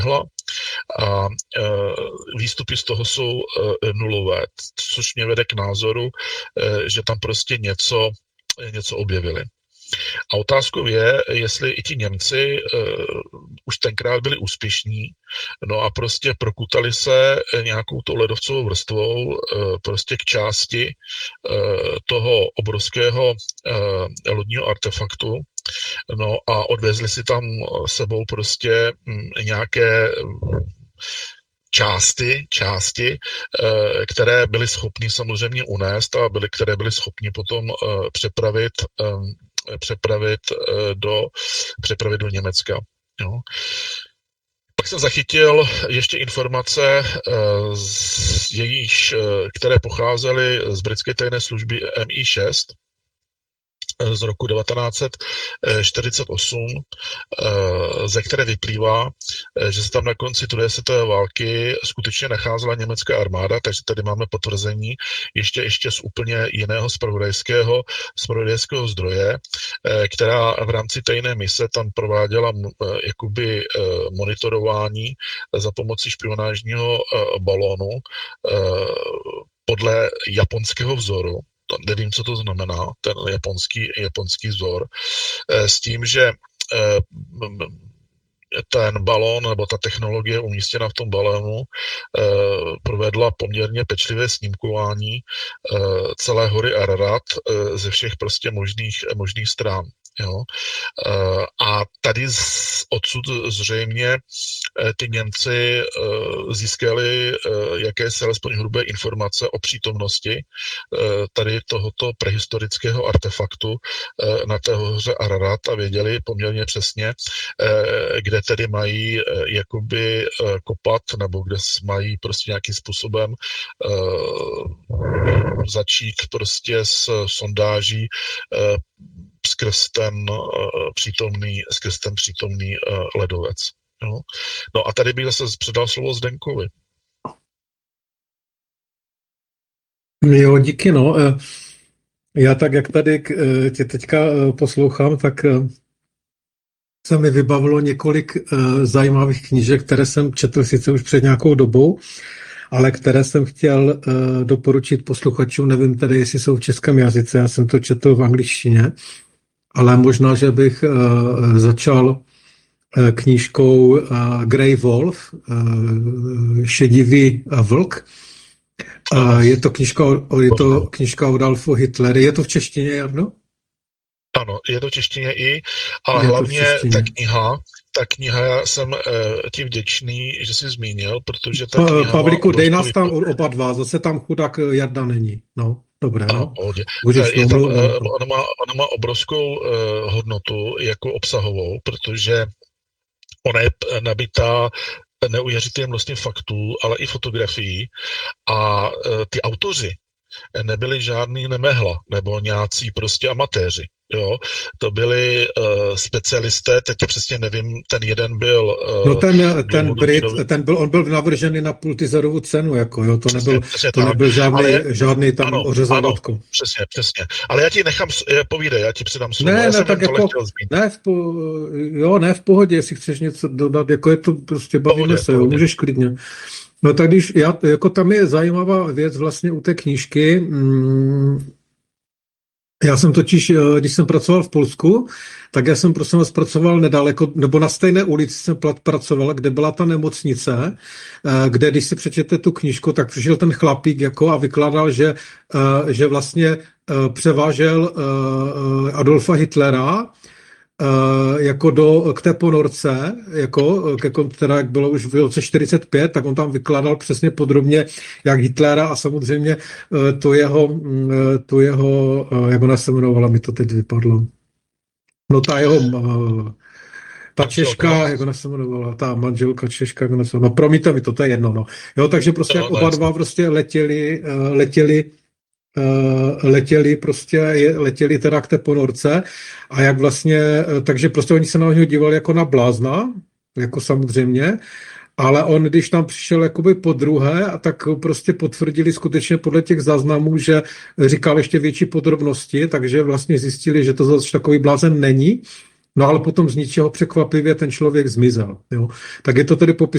a výstupy z toho jsou nulové, což mě vede k názoru, že tam prostě něco objevili. A otázkou je, jestli i ti Němci už tenkrát byli úspěšní, no a prostě prokutali se nějakou tou ledovcovou vrstvou prostě k části toho obrovského lodního artefaktu, no a odvezli si tam sebou prostě nějaké části, které byly schopni samozřejmě unést a které byly schopni potom přepravit do Německa. Jo. Pak jsem zachytil ještě informace, které pocházely z britské tajné služby MI6 z roku 1948, ze které vyplývá, že se tam na konci druhé světové války skutečně nacházela německá armáda, takže tady máme potvrzení ještě z úplně jiného zpravodajského zdroje, která v rámci tajné mise tam prováděla jakoby monitorování za pomocí špionážního balónu podle japonského vzoru. Nevím, co to znamená, ten japonský vzor, s tím, že ten balón nebo ta technologie umístěna v tom balónu provedla poměrně pečlivé snímkování celé hory Ararat ze všech prostě možných stran. Jo. A tady odsud zřejmě ty Němci získali jakési alespoň hrubé informace o přítomnosti tady tohoto prehistorického artefaktu na té hoře Ararat a věděli poměrně přesně, kde tedy mají jakoby kopat nebo kde mají prostě nějakým způsobem začít prostě s sondáží skrz ten přítomný ledovec. Jo. No a tady bych zase předal slovo Zdenkovi. Jo, díky, no. Já tak, jak tady tě teďka poslouchám, tak se mi vybavilo několik zajímavých knížek, které jsem četl sice už před nějakou dobou, ale které jsem chtěl doporučit posluchačům, nevím tedy, jestli jsou v českém jazyce, já jsem to četl v angličtině, ale možná, že bych začal knížkou Grey Wolf, šedivý vlk. Je to knížka od Adolfa Hitlera. Je to v češtině, Jarno? Ano, je to v češtině i, ale hlavně ta kniha, já jsem ti vděčný, že jsi zmínil, protože ta kniha... Pavlíku, dej nás tam oba dva, zase tam chudák Jarda není, no. Dobré, ano, no. Ona má obrovskou hodnotu jako obsahovou, protože ona je nabitá neuvěřitelným množstvím faktů, ale i fotografií a ty autoři nebyli žádný nemehla nebo nějací prostě amatéři. Jo, to byli specialisté, teď přesně nevím, ten jeden byl... ten Brit, on byl navržený na Pulitzerovu cenu, jako jo, to nebyl žádný tam ořezávátko. Přesně. Ale já ti nechám, povídej, já ti předám slovo. Ne, v pohodě, jestli chceš něco dodat, jako je to prostě, bavíme se, jo, můžeš klidně. No tak jako tam je zajímavá věc vlastně u té knížky. Já jsem totiž, když jsem pracoval v Polsku, tak já jsem prosím vás pracoval nedaleko, nebo na stejné ulici jsem pracoval, kde byla ta nemocnice, kde když si přečete tu knížku, tak přišel ten chlapík jako a vykládal, že vlastně převážel Adolfa Hitlera jako k té ponorce, jako teda jak bylo už v roce 45, tak on tam vykládal přesně podrobně, jak Hitlera a samozřejmě to jeho, jak ona se jmenovala, mi to teď vypadlo. No ta Češka, jak ona se jmenovala, ta manželka Češka, jak ona se jmenovala, no promiňte mi to je jedno, no. Jo, takže prostě jak oba dva prostě letěli teda k té ponorce a jak vlastně, takže prostě oni se na něho dívali jako na blázna, jako samozřejmě, ale on, když tam přišel jakoby po druhé, a tak prostě potvrdili skutečně podle těch záznamů, že říkal ještě větší podrobnosti, takže vlastně zjistili, že to zase takový blázen není, no ale potom z ničeho překvapivě ten člověk zmizel. Jo. Tak je to tedy popis